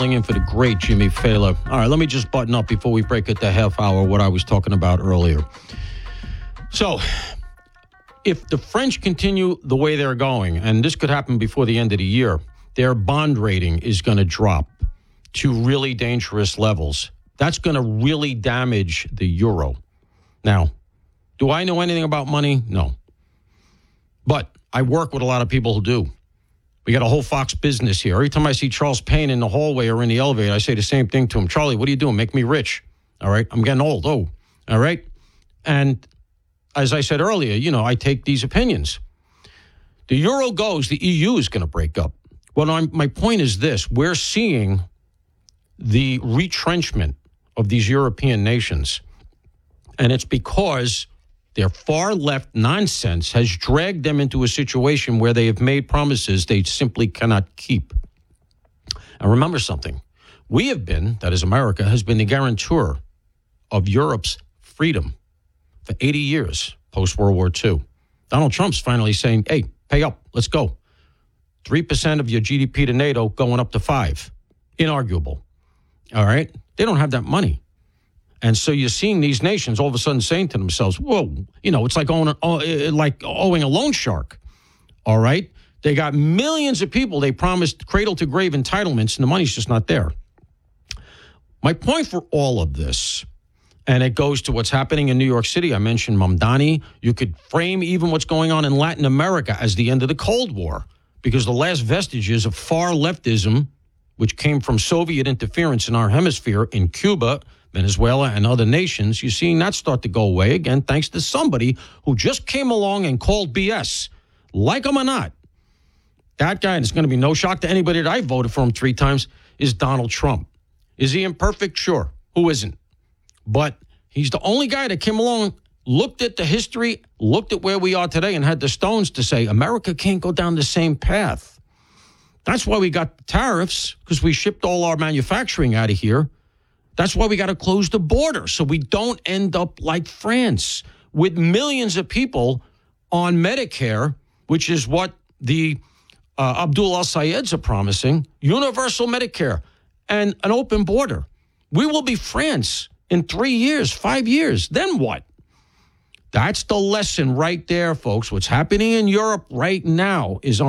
in for the great Jimmy Fallon. All right, let me just button up before we break it the half hour what I was talking about earlier. So, if the French continue the way they're going, and this could happen before the end of the year, their bond rating is going to drop to really dangerous levels. That's going to really damage the euro. Now, do I know anything about money? No. But I work with a lot of people who do. We got a whole Fox business here. Every time I see Charles Payne in the hallway or in the elevator, I say the same thing to him. Charlie, what are you doing? Make me rich. All right? I'm getting old. Oh, all right? And as I said earlier, I take these opinions. The euro goes, the EU is going to break up. Well, my point is this. We're seeing the retrenchment of these European nations. And it's because their far-left nonsense has dragged them into a situation where they have made promises they simply cannot keep. And remember something. We have been, that is America, has been the guarantor of Europe's freedom for 80 years, post-World War II. Donald Trump's finally saying, hey, pay up, let's go. 3% of your GDP to NATO going up to 5%. Inarguable. All right? They don't have that money. And so you're seeing these nations all of a sudden saying to themselves, whoa, it's like owing a loan shark. All right? They got millions of people they promised cradle-to-grave entitlements, and the money's just not there. My point for all of this, and it goes to what's happening in New York City. I mentioned Mamdani. You could frame even what's going on in Latin America as the end of the Cold War, because the last vestiges of far leftism, which came from Soviet interference in our hemisphere in Cuba, Venezuela, and other nations, you're seeing that start to go away again, thanks to somebody who just came along and called BS. Like him or not, that guy, and it's going to be no shock to anybody that I voted for him 3 times, is Donald Trump. Is he imperfect? Sure. Who isn't? But he's the only guy that came along, looked at the history, looked at where we are today, and had the stones to say, America can't go down the same path. That's why we got the tariffs, because we shipped all our manufacturing out of here. That's why we got to close the border so we don't end up like France with millions of people on Medicare, which is what the Abdul al-Sayeds are promising, universal Medicare and an open border. We will be France in 3 years, 5 years. Then what? That's the lesson right there, folks. What's happening in Europe right now is